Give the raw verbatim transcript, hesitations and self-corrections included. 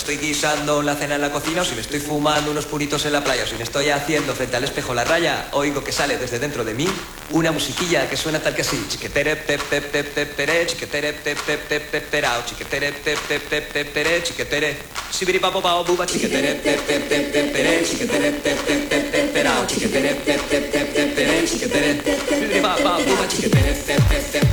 estoy guisando la cena en la cocina, o si me estoy fumando unos puritos en la playa, o si me estoy haciendo frente al espejo la raya, oigo que sale desde dentro de mí una musiquilla que suena tal que así. Chiquetere pe pe pe pe pere, chiquetere pe pe pe pe perao, chiquetere pe pe pe pe pere, chiquetere sibiri papo pao buba, chiquetere pe pe pe pe pere, chiquetere pe pe pe pe perao, chiquetere pe pe pe pe pere, chiquetere sibiri papo buba, chiquetere pe pe pe